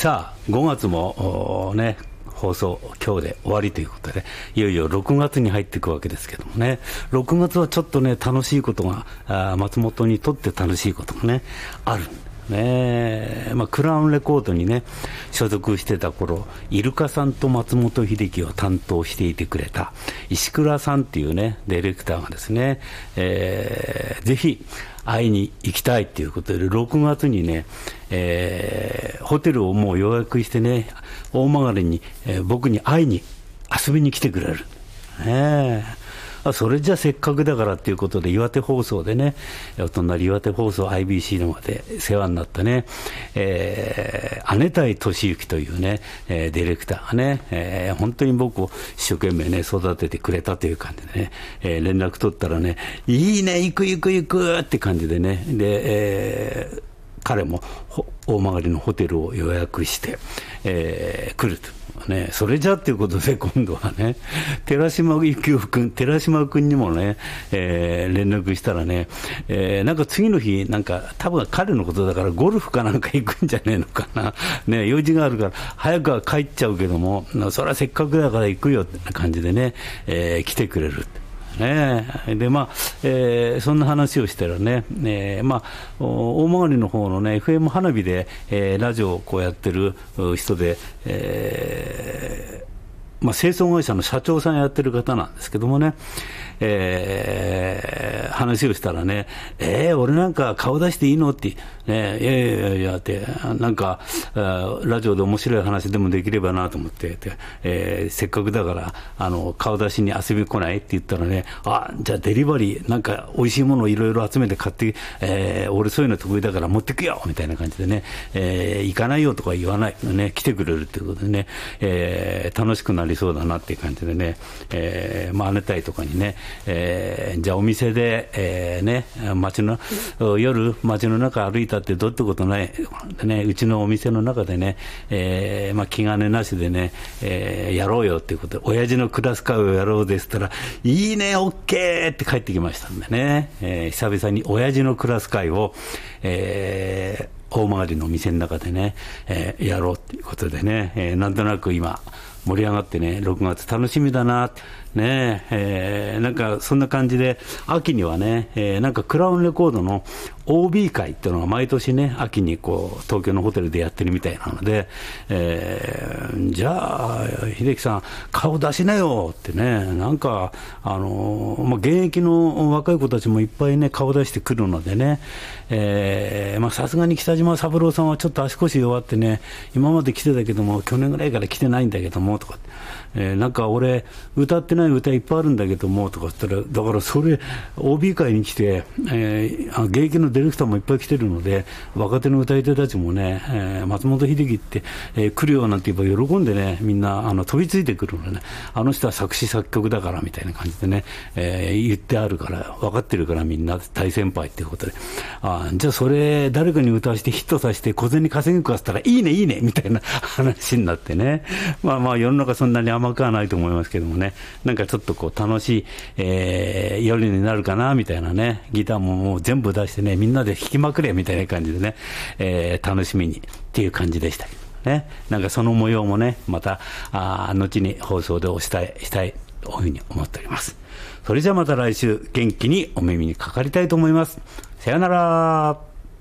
さあ5月もね放送今日で終わりということで、いよいよ6月に入っていくわけですけどもね、6月はちょっとね楽しいことが松本にとって楽しいことがねあるね。クラウンレコードにね所属してた頃、イルカさんと松本秀樹を担当していてくれた石倉さんっていうねディレクターがですね、ぜひ会いに行きたいということで6月にね、ホテルをもう予約してね大曲に、僕に会いに遊びに来てくれる、それじゃせっかくだからということで岩手放送でね、お隣岩手放送 IBC のまで世話になったね、姉谷俊之というね、ディレクターがね、本当に僕を一生懸命ね育ててくれたという感じでね、連絡取ったらね、いいね行く行く行くって感じでね、で、彼も大曲のホテルを予約して、来ると。それじゃっていうことで今度はね寺島君にもね、連絡したらね、なんか次の日なんか多分彼のことだからゴルフかなんか行くんじゃねえのかな、用事があるから早くは帰っちゃうけども、それはせっかくだから行くよって感じでね、来てくれるでそんな話をしたらね、大曲の方のね FM 花火で、ラジオをこうやってる人で、清掃会社の社長さんやってる方なんですけどもね、話をしたらね、俺なんか顔出していいのって、いやってなんかラジオで面白い話でもできればなと思って、せっかくだから顔出しに遊び来ないって言ったらね、じゃあデリバリーなんか美味しいものをいろいろ集めて買って、俺そういうの得意だから持ってくよみたいな感じでね、行かないよとか言わないね、来てくれるっていうことでね、楽しくなりそうだなっていう感じでね、姉谷とかにね、じゃあお店で、夜街の中歩いたってどうってことないでね、うちのお店の中でね、気兼ねなしでね、やろうよっていうことで、親父のクラス会をやろうですったら、いいね OK って帰ってきましたんでね、久々に親父のクラス会を、大曲の店の中でね、やろうということでね、なんとなく今盛り上がってね、6月楽しみだなね、なんかそんな感じで、秋にはね、なんかクラウンレコードの OB 会っていうのが毎年ね秋にこう東京のホテルでやってるみたいなので、じゃあ秀樹さん顔出しなよってね、なんか現役の若い子たちもいっぱいね顔出してくるのでね、さすがに北島三郎さんはちょっと足腰弱ってね、今まで来てたけども去年ぐらいから来てないんだけどもとか、なんか俺歌ってない歌いっぱいあるんだけどもとか言ったら、だからそれ OB 会に来て、現役のディレクターもいっぱい来てるので、若手の歌い手たちもね、松本秀樹って、来るよなんて言えば喜んでね、みんな飛びついてくるのでね、あの人は作詞作曲だからみたいな感じでね、言ってあるから分かってるからみんな大先輩っていうことで、じゃあそれ誰かに歌わせてヒットさせて小銭稼ぐかっつったらいいねいいねみたいな話になってね、世の中そんなに甘くはないと思いますけどもね、なんかちょっとこう楽しい、夜になるかなみたいなね、ギターももう全部出してねみんなで弾きまくれみたいな感じでね、楽しみにっていう感じでしたけどね。なんかその模様もねまた後に放送でお伝えしたいというふうに思っております。それじゃあまた来週元気にお耳にかかりたいと思います。さよなら。